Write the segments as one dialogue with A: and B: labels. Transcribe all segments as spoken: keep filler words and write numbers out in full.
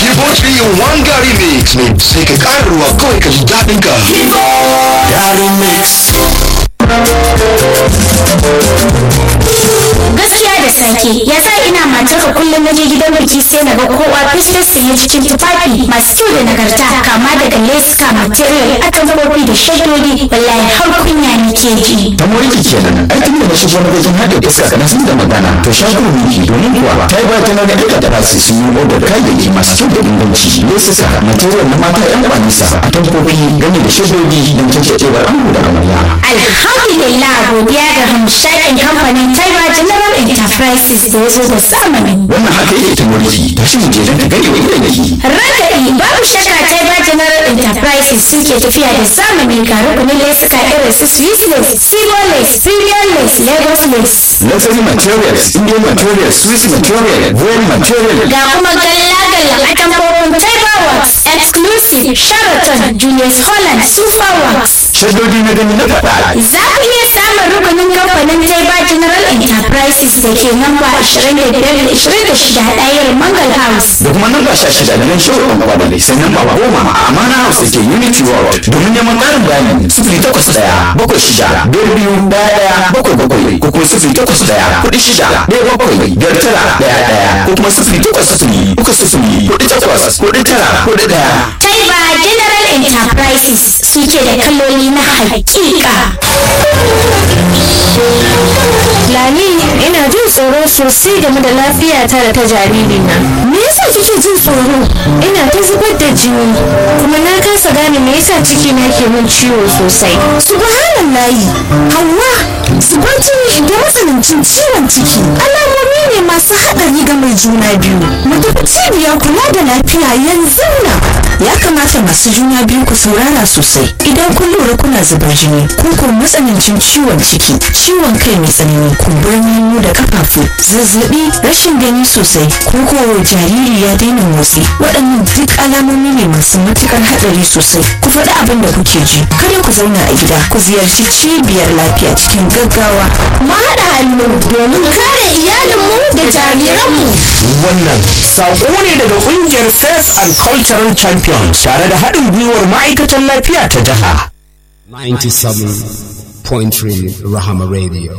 A: Kibo three in one Gary Mix ne sai ka ƙara ruwa kawai ka ji daɗin ka. Kibo Gary Mix.
B: Gaskiya da sake ya sa ina matar ka kullum na je gidan biki sai na ga kowa fishtas sanye cikin tufafi masu kyau da nagarta kama daga leska material atamfofi da shadodi wallahi har kunya ne ke ji.
C: Ta moriki kenan ai tun da na shigo na gajin hada iska kana sun da magana to shago miki domin kuwa ta yi bayan na ga da fasi sun yi odar kayayyaki masu kyau da inganci leska material na mata yan kwanisa atamfofi game da shadodi don cancancewar ango da amarya.
B: Alhamdulillah godiya ga hamshakin kamfanin Taiba General Enterprises da ya zo da zamani.
C: Wannan haka yake ta moriki ta shi mu je don ta gani wa idan yake.
B: Ragadi babu shakka Taiba General Enterprises suke tafiya da zamani ga rukunin lesuka irin su Swiss lace, Sigo lace, Premium lace, Lagos lace.
C: Luxury materials, Indian materials, Swiss material, Royal material.
B: Ga kuma galla-galla a tamfofin Taiba Works, Exclusive, Sheraton, Julius Holland, Super Works.
C: Shaddodi na gani na faɗa.
B: Za ku iya samun rukunin kamfanin Taiba General Enterprises da ke namba ashirin da biyar da ashirin da shida ɗayar Mangal House.
C: Da kuma namba sha shida da nan shauƙin kwadale sai namba goma a Amana House da ke Unity World. Domin neman ƙarin bayani sifili takwas ɗaya bakwai shida biyar biyu ɗaya ɗaya bakwai bakwai ko kuma sifili takwas ɗaya kuɗi shida ɗaya bakwai biyar tara ɗaya ɗaya ko kuma sifili takwas sifili uku sifili kuɗi takwas kuɗi tara kuɗi ɗaya.
B: Taiba General Enterprises suke da kaloli na hakika.
D: Lami, ina jin tsoro sosai game da lafiyata da ta jaririna. Me yasa kike jin tsoro? Ina ta zubar da jini, kuma na kasa gane me yasa ciki na ke min ciwo sosai.
E: Subhanallahi, Hauwa, zubar jini da matsanancin ciwon ciki alamomi ne masu haɗari ga mai juna biyu. Mu tafi cibiyar kula da lafiya yanzu nan. Ya kamata masu juna biyu ku saurara sosai idan kun lura kuna zubar jini ko ko matsanancin ciwon ciki, ciwon kai mai tsanani, kumburin hannu da kafafu, zazzabi, rashin gani sosai ko ko jariri ya daina motsi. Waɗannan duk alamomi ne masu matukar haɗari sosai. Ku faɗi abin da kuke ji. Kada ku zauna a gida, ku ziyarci cibiyar lafiya cikin gaggawa.
B: Mu haɗa hannu domin kare iyalinmu da jariranmu.
F: Wannan saƙo ne daga ƙungiyar Faith and Cultural Champions tare da haɗin gwiwar ma'aikatan lafiya ta jiha.
G: ninety-seven point three Rahama Radio.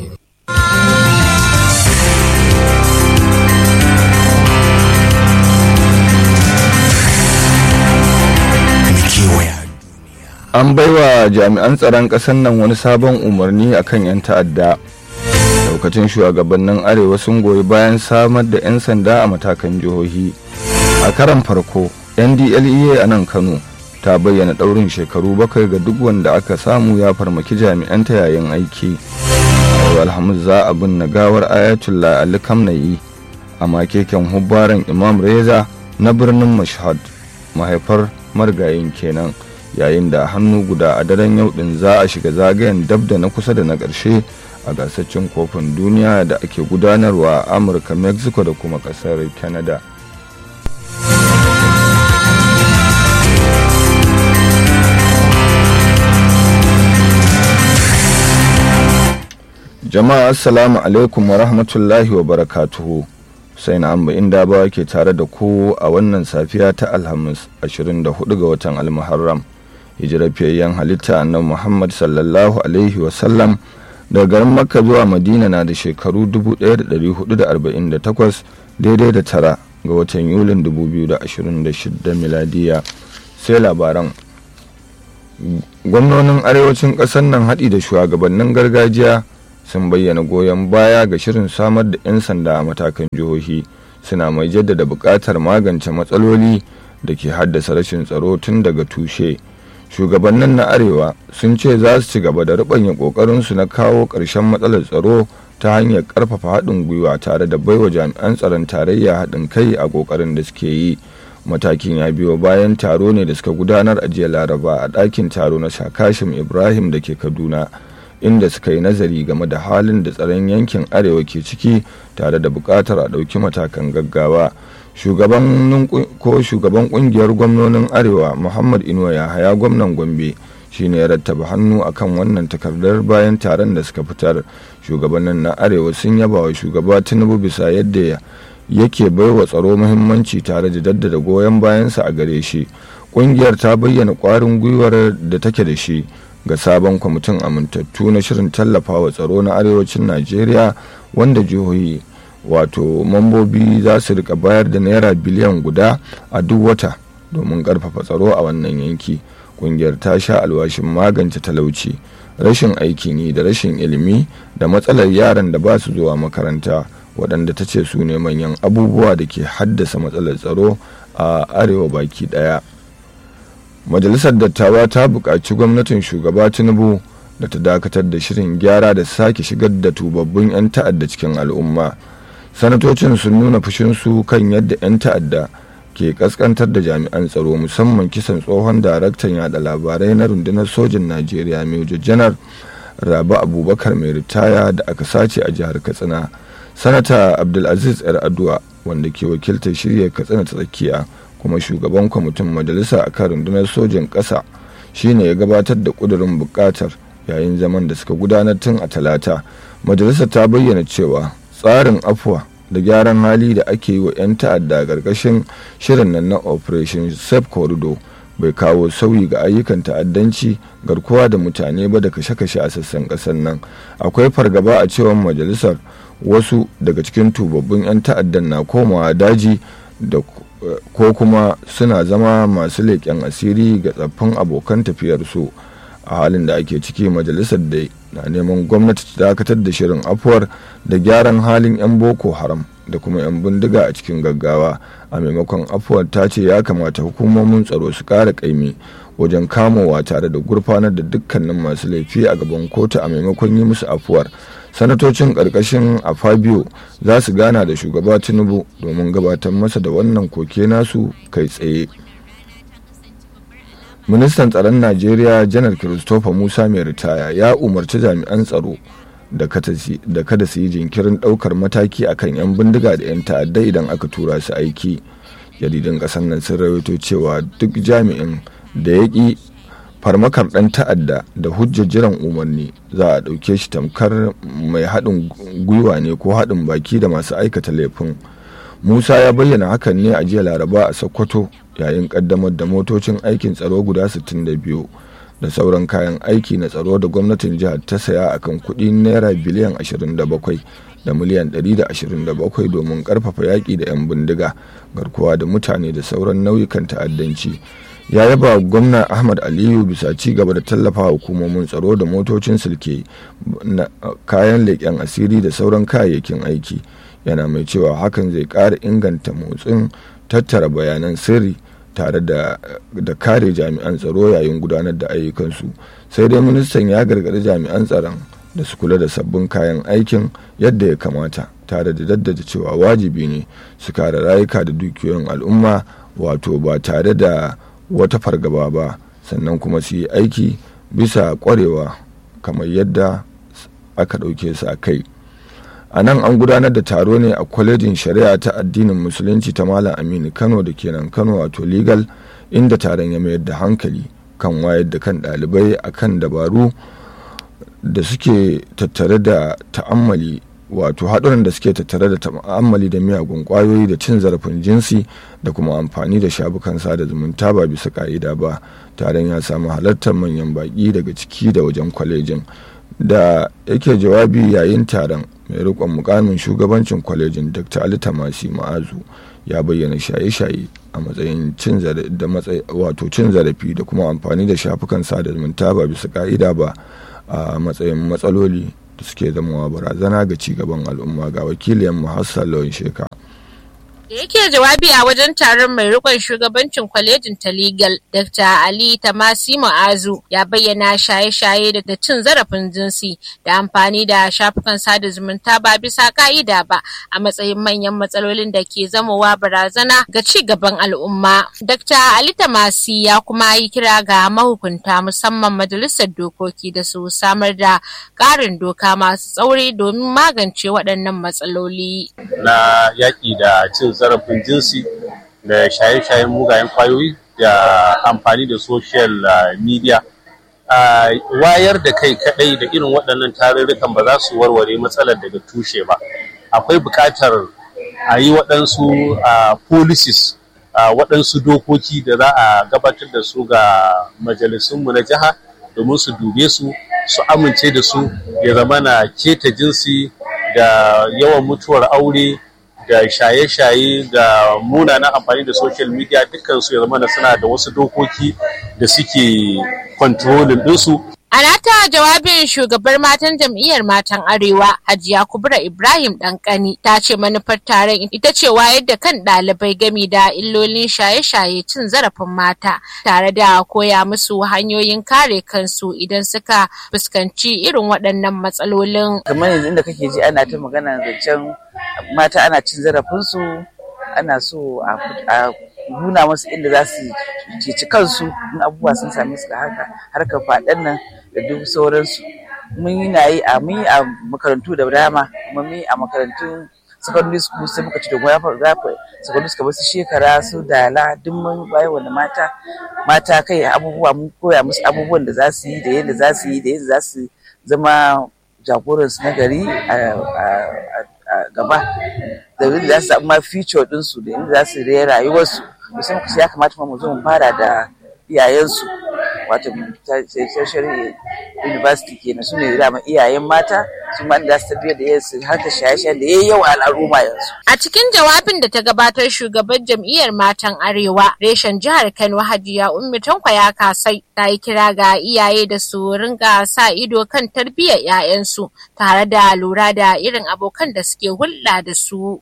H: An baiwa jami'an tsaron ƙasar nan wani sabon umarni akan 'yan ta'adda. Daukacin shugabannin arewa sun goyi bayan samar da 'yan sanda a matakan jihohi. A karan farko, N D L E A a nan Kano ta bayyana ɗaurin shekaru bakwai ga duk wanda aka samu ya farmaki jami'an ta yayin aiki. Yau Alhamis za a binne gawar Ayatollah Ali Khamenei a makeken hubbaran Imam Reza na birnin Mashhad, mahaifar marigayin kenan. Yayin da hannu guda a daren yau din za a shiga zagayen dab da na kusa da na ƙarshe a gasar cin kofin duniya da ake gudanarwa a Amurka, Mexico da kuma ƙasar Canada. Jama'a assalamu alaikum wa rahmatullahi wa barakatuhu. Sai na amba inda ba ke tare da ku a wannan safiya ta Alhamis ashirin da hudu ga watan Al-Muharram. Hijirar fiyayyen halitta annabi Muhammad sallallahu alaihi wasallam daga garin Makka zuwa Madina na da shekaru dubu ɗaya da ɗari hudu da arba'in da takwas daidai da tara ga watan Yulin dubu biyu da ashirin da shida miladiya. Sai labaran. Gwamnonin arewacin ƙasar nan haɗi da shugabannin gargajiya sun bayyana goyon baya ga shirin samar da 'yan sanda a matakan jihohi, suna mai jaddada buƙatar magance matsaloli da ke haddasa rashin tsaro tun daga tushe. Shugabannin na arewa sun ce za su ci gaba da rubanya kokarinsu na kawo ƙarshen matsalar tsaro ta hanyar ƙarfafa haɗin gwiwa tare da baiwa jami'an tsaron tarayya haɗin kai a ƙoƙarin da suke yi. Matakin ya biyo bayan taro ne da suka gudanar a jiya Laraba a ɗakin taro na Shakashim Ibrahim da ke Kaduna, inda suka yi nazari game da halin da tsaron yankin arewa ke ciki tare da buƙatar a ɗauki matakan gaggawa. Shugaban ko shugaban kungiyar gwamnonin arewa Muhammad Inuwa Yahaya gwamnan Gombe shine ya rattaba hannu akan wannan takardar bayan taron da suka fitar. Shugabannin na arewa sun yaba wa shugaba Tinubu bisa yadda yake baiwa tsaro muhimmanci tare da jaddada goyon bayansa a gare shi. Ƙungiyar ta bayyana ƙwarin gwiwar da take da shi ga sabon kwamitin amintattu na shirin tallafawa tsaro na arewacin Najeriya, wanda jihohi wato mambobi za su rika bayar da naira biliyan guda a duk wata domin ƙarfafa tsaro a wannan yanki. Ƙungiyar ta sha alwashin magance talauci, rashin aikin yi da rashin ilimi da matsalar yaran da ba su zuwa makaranta, waɗanda ta ce su ne manyan abubuwa da ke haddasa matsalar tsaro a arewa baki ɗaya. Majalisar dattawa ta buƙaci gwamnatin shugaba Tinubu da ta dakatar da shirin gyara da sake shigar da tubabbun 'yan ta'adda cikin al'umma. Sanatocin sun nuna fushinsu kan yadda 'yan ta'adda ke kaskantar da jami'an tsaro, musamman kisan tsohon daraktan yada labarai na rundunar sojin Najeriya Major Janar Rabi Abubakar mai ritaya da aka sace a jihar Katsina. Sanata Abdulaziz Yar'adua, wanda ke wakiltar shirya Katsina ta tsakiya kuma shugaban kwamitin majalisa a kan rundunar sojin ƙasa, shine ya gabatar da ƙudurin buƙatar yayin zaman da suka gudanar tun a talata. Majalisar ta bayyana cewa tsarin afuwa da gyaran hali da ake yi wa 'yan ta'adda ƙarƙashin shirin nan na Operation Safe Corridor bai kawo sauyi ga ayyukan ta'addanci, garkuwa da mutane ba da kashe-kashe a sassan ƙasar nan. Akwai fargaba a cewar majalisar wasu daga cikin tubabbun 'yan ta'addan na komawa daji da ko kuma suna zama masu leƙen asiri ga tsaffin abokan tafiyarsu. A halin da ake ciki, majalisar dai na neman gwamnati ta dakatar da shirin afuwar da gyaran halin 'yan boko haram da kuma 'yan bindiga a cikin gaggawa. A maimakon afuwar, ta ce ya kamata hukumomin tsaro su ƙara ƙaimi wajen kamowa tare da gurfanar da dukkanin masu laifi a gaban kotu a maimakon yi musu afuwar. Sanatocin ƙarƙashin a Fabio za su gana da shugaba Tinubu domin gabatar masa da wannan koke nasu kai tsaye. Ministan tsaron Najeriya Janar Christopher Musa mai ritaya ya umarci jami'an tsaro da kada su yi jinkirin ɗaukar mataki akan 'yan bindiga da 'yan ta'adda idan aka tura su aiki. Jaridan ƙasar nan sun rawaito cewa duk jami'in da ya ƙi farmakar ɗan ta'adda da hujjar jiran umarni za a ɗauke shi tamkar mai haɗin gwiwa ne ko haɗin baki da masu aikata laifin. Musa ya bayyana hakan ne a jiya Laraba a Sokoto yayin ƙaddamar da motocin aikin tsaro guda sittin da biyu da sauran kayan aiki na tsaro da gwamnatin jihar ta saya akan kuɗi naira biliyan ashirin da bakwai da miliyan ɗari da ashirin da bakwai domin ƙarfafa yaƙi da 'yan bindiga, garkuwa da mutane da sauran nauyukan ta'addanci. Ya yaba gwamna Ahmad Aliyu bisa ci gaba da tallafa hukumomin tsaro da motocin silke, kayan leƙen asiri da sauran kayayyakin aiki, yana mai cewa hakan zai ƙara inganta motsin tattara bayanan sirri tare da, da kare jami'an tsaro yayin gudanar da ayyukansu. Sai dai ministan ya gargaɗi jami'an tsaron da su kula da sabbin kayan aikin yadda ya kamata, tare da daddada cewa wajibi ne su kare rayuka da dukiyoyin al'umma, wato ba tare da wata fargaba ba, sannan kuma su yi aiki bisa kwarewa kamar yadda aka ɗauke su a kai. A nan an gudanar da taro ne a kwalejin shari'a ta addinin musulunci ta Malam Aminu Kano da ke nan Kano, wato legal, inda taron ya mayar da hankali kan wayar da kan ɗalibai a kan dabaru da suke tattare da ta'ammali wato haɗuran da suke tattare da ta'ammali da miyagun ƙwayoyi da cin zarafin jinsi da kuma amfani da shafukan sada zumunta ba bisa ƙa'ida ba. Taron ya samu halartar manyan baƙi daga ciki da wajen kwalejin. Da yake jawabi yayin taron, mai riƙon mukamin shugabancin kwalejin Dr. Ali Tamasi Ma'azu ya bayyana shaye-shaye a matsayin cin zarafi da kuma amfani da shafukan sada zumunta ba bisa ƙa'ida ba a matsayin matsaloli da suke zama barazana ga cigaban al'umma. Ga wakiliyan mu Hassan Lawan Sheka.
I: Da yake jawabi a wajen taron, mai rikon shugabancin kwalejin ta legal Doctor Ali Tamasi Mu'azu ya bayyana shaye-shaye da cin zarafin jinsi da amfani da shafukan sada zumunta ba bisa ka'ida ba a matsayin manyan matsalolin da ke zamowa barazana ga ci gaban al'umma. Doctor Ali Tamasi ya kuma yi kira ga mahukunta, musamman majalisar dokoki, da su samar da ƙarin doka masu tsauri domin magance waɗannan matsaloli.
J: Na yaƙi da cin zarafin jinsi da shaye-shayen mugayen kwayoyi da amfani da social media. Wayar da kai kadai da irin waɗannan tarurrukan ba za su warware matsalar daga tushe ba. Akwai buƙatar a yi waɗansu policies waɗansu dokoki da za a gabatar da su ga majalisunmu na jiha domin su dube su su amince da su ya zama na keta jinsi da yawan mutuwar aure da shaye-shaye da munanan amfani da social media dukkan su ya zama na suna da wasu dokoki da suke kontrolin ɗinsu.
I: A nata jawabin shugabar matan jam'iyyar matan Arewa Hajiya Kubra Ibrahim Dankani ta ce manufar taron ita ce wayar da kan ɗalibai gami da illolin shaye-shaye cin zarafin mata tare da koya musu hanyoyin kare kansu idan suka fuskanci irin waɗannan matsalolin.
K: Kamar yanzu inda kake ji ana ta magana zancen mata ana cin zarafinsu ana so a nuna musu inda za su ceci kansu in abubuwa sun same su da haka harkar faɗan nan da duk sauransu. Mun yi na yi a mun yi a makarantu da dama kuma mun yi a makarantun secondary school sai muka ci da goya zafi secondary school su shekara su dala duk mun bayan wanda mata mata kai abubuwa mun koya musu abubuwan da za su yi da yadda za su yi da yadda za su zama jagoransu na gari a gaba da yadda za su samu ma future ɗinsu da yadda za su raya rayuwarsu. Musamman kusa ya kamata mu zo mu fara da iyayensu wato tertiary university kenan su ne dama iyayen mata su ma da su tafiya da yasu haka shaye-shaye da yayi yawa al'umma yanzu.
I: A cikin jawabin da ta gabatar shugaban jam'iyyar matan Arewa reshen jihar Kano Hajiya Ummi Tanko ya kasai ta yi kira ga iyaye da su ringa sa ido kan tarbiyyar 'ya'yansu tare da lura da irin abokan da suke hulɗa da su.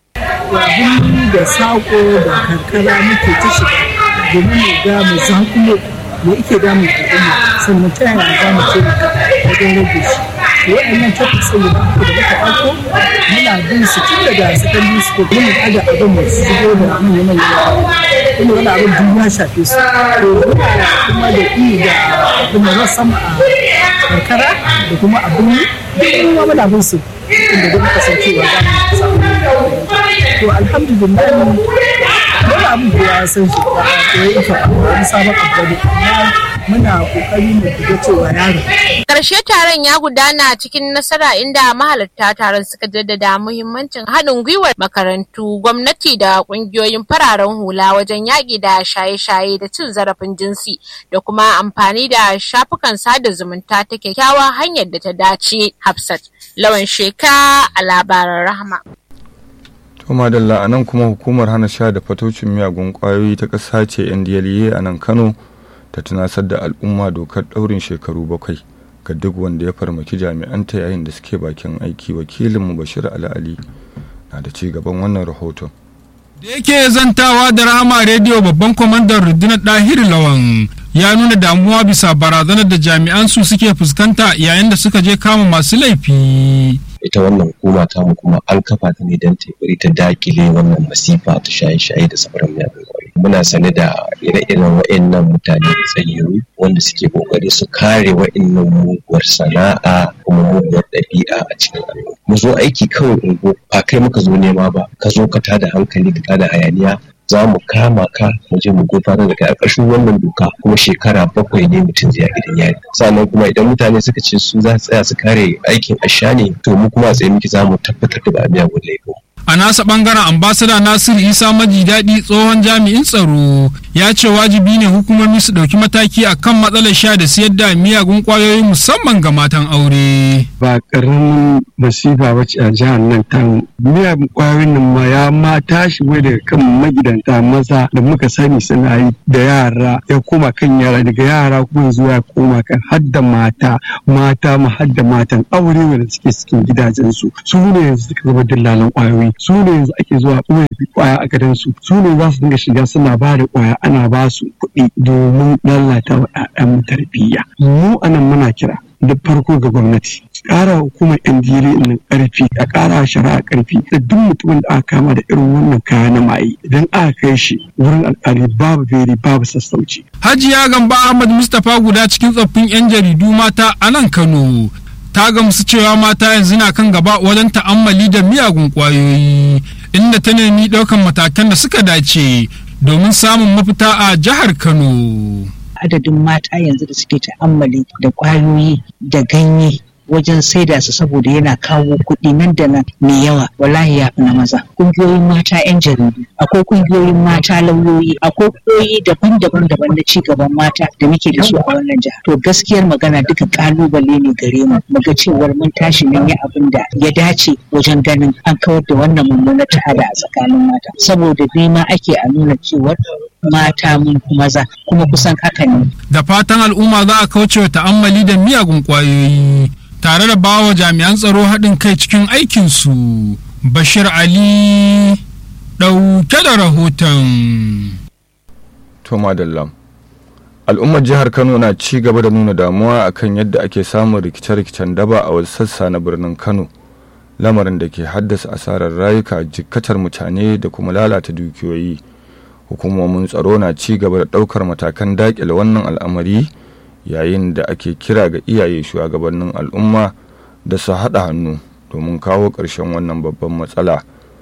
L: Abin da sako da karkara muke ta shiga domin mu ga mu zakulo me ike damun al'umma sannan ta yaya za mu taimaka wajen rage shi. Waɗannan topics ɗin da muke da muka ɗauko muna bin su tun daga secondary school mun ɗaga abin mu su shigo da abin yana yi kuma wani abin duk ya shafe su. To muna kuma da i da abin da sama a karkara da kuma abin da kuma muna bin su inda duk kasancewa za mu samu. To alhamdulillah wani abin da ya san shi da ya yi fa wani sabon abu ne amma muna kokari mu ga cewa yaro.
I: Karshe taron ya gudana cikin nasara inda mahalarta taron suka jaddada muhimmancin haɗin gwiwar makarantu, gwamnati da ƙungiyoyin fararen hula wajen yaƙi da shaye-shaye da cin zarafin jinsi da kuma amfani da shafukan sada zumunta ta kyakkyawar hanyar da ta dace. Hafsat Lawan Sheka a labaran Rahama.
H: To madalla a nan kuma hukumar hana sha da fatocin miyagun kwayoyi ta ƙasa ce N D L E A a nan Kano ta tunasar da al'umma dokar ɗaurin shekaru bakwai ga duk wanda ya farmaki jami'anta yayin da suke bakin aiki. Wakilinmu Bashir Ali Ali na da ci gaban wannan rahoton.
M: Da yake zantawa da Rahama rediyo babban kwamandan rundunar Ɗahir Lawan ya nuna damuwa bisa barazanar da jami'an su suke fuskanta yayin da suka je kama masu laifi.
N: Ita wannan hukuma ta mu kuma an kafa ta ne don taibari ta dakile wannan masifa ta shaye-shaye da safaran miyagun kwayoyi. Muna sane da ire-iren wa'annan mutane da tsayyaru wanda suke kokari su kare wa'annan muguwar sana'a kuma muguwar ɗabi'a a cikin al'umma. Mu zo aiki kawai ungo ba kai muka zo nema ba, ka zo ka tada hankali ka tada hayaniya za mu kama ka mu je mu gudanar da kai a ƙarshen wannan doka kuma shekara bakwai ne mutum zai gidan yari. Sannan kuma idan mutane suka ce su za su tsaya su kare aikin asha ne to mu kuma a tsaye miki za mu tabbatar da ba miyagun laifin.
M: A nasa bangaren ambasada Nasir Isa Maji Daɗi tsohon jami'in tsaro ya ce wajibi ne hukumomi su ɗauki mataki akan matsalar sha da siyar da miyagun ƙwayoyi musamman ga matan aure.
O: Ba ƙaramin masifa ba ce a jihar nan ta miyagun ƙwayoyin nan ma ya ma tashi wai daga kan magidanta maza da muka sani suna yi da yara ya koma kan yara daga yara kuma yanzu ya koma kan hadda mata mata ma hadda matan aure wanda suke cikin gidajensu su ne yanzu suka zama dillalan ƙwayoyi. Su ne yanzu ake zuwa ɓoye kwaya a gadansu su ne za su dinga shiga suna ba da kwaya ana ba su kuɗi domin lalata wa ƴaƴan tarbiyya. Mu anan muna kira da farko ga gwamnati ƙara hukumar N D L E A nan ƙarfi a ƙara shari'a ƙarfi da duk mutumin da aka kama da irin wannan kaya na maye idan aka kai shi wurin alƙali babu beri babu sassauci.
M: Hajiya Gamba Ahmad Mustapha guda cikin tsoffin 'yan jaridu mata a nan Kano ta gamsu cewa mata yanzu na kan gaba wajen ta'ammali da miyagun ƙwayoyi inda ta nemi ɗaukan matakan da suka dace domin samun mafita a jihar Kano.
P: Adadin mata yanzu da suke ta'ammali da ƙwayoyi da ganye
L: wajen saida su saboda yana kawo kuɗi nan da nan mai yawa wallahi ya fi na maza. Ƙungiyoyin mata 'yan jaridu, akwai ƙungiyoyin mata lauyoyi, akwai ƙungiyoyi daban-daban daban na cigaban mata da muke da su a wannan jiha. To gaskiyar magana duka ƙalubale ne gare mu mu ga cewar mun tashi mun yi abin da ya dace wajen ganin an kawar da wannan mummunar ta'ada a tsakanin mata. Saboda nema ake a nuna cewar mata mun maza kuma kusan haka ne.
M: Da fatan al'umma za a kauce wa ta'ammali da miyagun ƙwayoyi tare da bawa jami'an tsaro haɗin kai cikin aikinsu. Bashir Ali ɗauke da rahoton.
H: To madallam. Al'ummar jihar Kano na ci gaba da nuna damuwa akan yadda ake samun rikice-rikicen daba a wasu sassa na birnin Kano. Lamarin da ke haddasa asarar rayuka, jikkatar mutane da kuma lalata dukiyoyi. Hukumomin tsaro na ci gaba da ɗaukar matakan daƙile wannan al'amari yayin da ake kira ga iyaye shugabannin al'umma da su haɗa hannu domin kawo ƙarshen wannan babban matsala.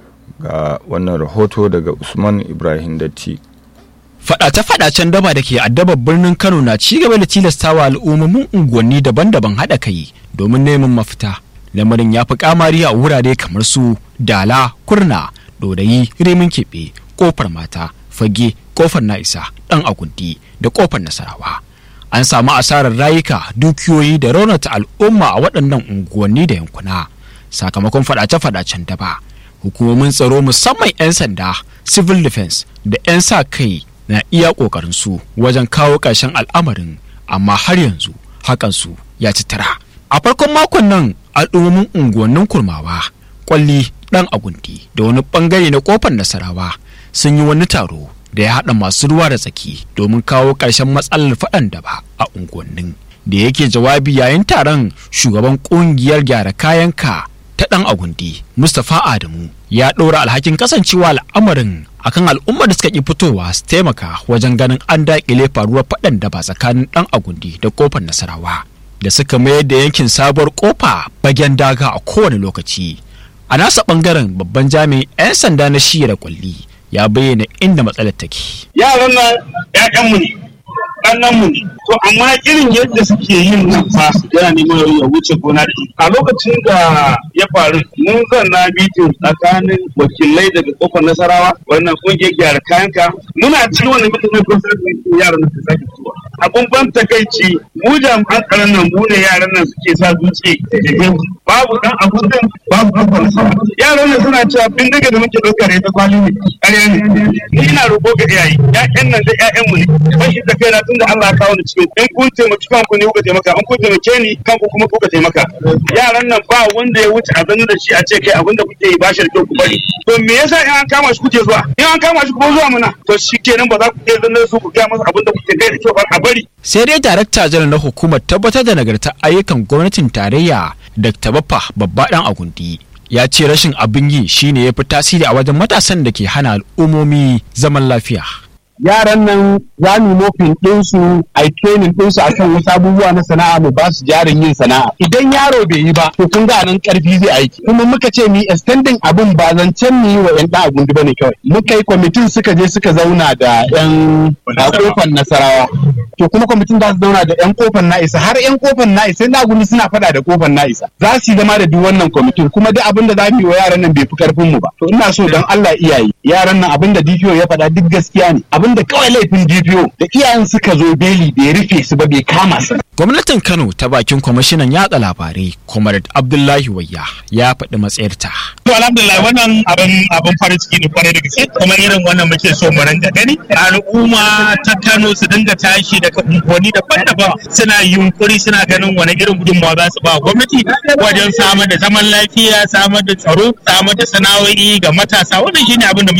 H: Ga wannan rahoto daga Usman Ibrahim Datti.
P: Faɗace-faɗacen daba da ke addabar birnin Kano na ci gaba da tilastawa al'ummomin unguwanni daban-daban haɗa kai domin neman mafita. Lamarin ya fi kamari a wurare kamar su Dala, Kurna, Dorayi, Rimin Keɓe, Ƙofar Mata, Fage, Ƙofar Na'isa, Ɗan Agundi da Ƙofar Nasarawa. An samu asarar rayuka, dukiyoyi da raunata al'umma a waɗannan unguwanni da yankuna sakamakon faɗace-faɗacen daba. Hukumomin tsaro musamman 'yan sanda, civil defense da 'yan sa kai na iya ƙoƙarin su wajen kawo ƙarshen al'amarin, amma har yanzu hakan su ya ci tara. A farkon makon nan al'ummomin unguwannin Kurmawa, Kwalli, Ɗan Agundi da wani ɓangare na Ƙofar Nasarawa sun yi wani taro da ya haɗa masu ruwa da tsaki domin kawo ƙarshen matsalar faɗan daba a unguwannin. Da yake jawabi yayin taron, shugaban ƙungiyar gyara kayanka ta Ɗan Agundi, Mustapha Adamu, ya ɗora alhakin kasancewa al'amarin akan al'ummar da suka ƙi fitowa su taimaka wajen ganin an daƙile faruwar faɗan daba tsakanin Ɗan Agundi da Ƙofar Nasarawa, da suka mayar da yankin sabuwar ƙofa bagen daga a kowane lokaci. A nasa ɓangaren babban jami'in 'yan sanda na shiya da Kwalli ya bayyana inda matsalar take.
Q: Yaran nan ƴaƴanmu ne, ɗannanmu ne. To amma irin yadda suke yin nan fa yana neman ya wuce gona da a lokacin da ya faru mun zanna bidiyo tsakanin wakilai daga Ƙofar Nasarawa wannan kungiyar gyara kayanka muna cikin wannan bidiyo na gwamnati yaran nan su sake fitowa. Abun ban takaici mu jami'an tsaron nan mu ne yaran nan suke sa dutse da babu dan abudin babu dan falsafa. Yaran nan suna cewa bindiga da muke ɗauka da ita kwali ne ƙarya ne. Ni ina roƙo ga iyaye ƴaƴan nan da ƴaƴanmu ne. Ban shi da kaina tunda Allah ya kawo ni cikin in kun taimaki kanku ne kuka taimaka in kun taimake ni kanku kuma kuka taimaka. Yaran nan ba wanda ya wuce a da shi a ce kai abin da kuke yi ba shi da kyau ku bari. To me yasa in an kama shi kuke zuwa? In an kama shi kuma zuwa mana to shi kenan ba za ku iya zanna su ku gaya masa abin da kuke kai da kyau ba a bari.
P: Sai dai darakta janar na hukumar tabbatar da nagartar ayyukan gwamnatin tarayya Dakta Baffa Babba Ɗan Agundi ya ce rashin abin yi shine ya fi tasiri a wajen matasan da ke hana al'ummomi zaman lafiya.
R: Yaran nan za mu mofin ɗinsu a training ɗinsu akan wasu abubuwa na sana'a mu ba su jarin yin sana'a. Idan yaro bai yi ba to kun ga nan ƙarfi zai aiki. Kuma muka ce mu extending abin ba zancen mu yi wa ƴan ɗan Agundi bane kawai. Muka yi kwamitin suka je suka zauna da ƴan Ƙofar Nasarawa. To kuma kwamitin za su zauna da ƴan Ƙofar Na'isa har ƴan Ƙofar Na'isa na Agundi suna faɗa da Ƙofar Na'isa. Za su yi zama da duk wannan kwamitin kuma duk abin da za mu yi wa yaran nan bai fi ƙarfin mu ba. To ina so don Allah iyaye yaran nan abin da D P O ya faɗa duk gaskiya ne. Abin da kawai laifin D P O da iyayen suka zo beli bai rufe su ba bai kama su.
P: Gwamnatin Kano ta bakin kwamishinan yaɗa labarai Comrade Abdullahi Wayya ya faɗi matsayarta.
Q: To alhamdulillah wannan abin abin farin ciki ne kwarai da gaske kuma irin wannan muke so mu ranga gani al'umma ta Kano su dinga tashi daga unguwanni daban-daban suna yunkuri suna ganin wani irin gudunmawa za su ba gwamnati wajen samar da zaman lafiya, samar da tsaro, samar da sana'o'i ga matasa wannan shine abin da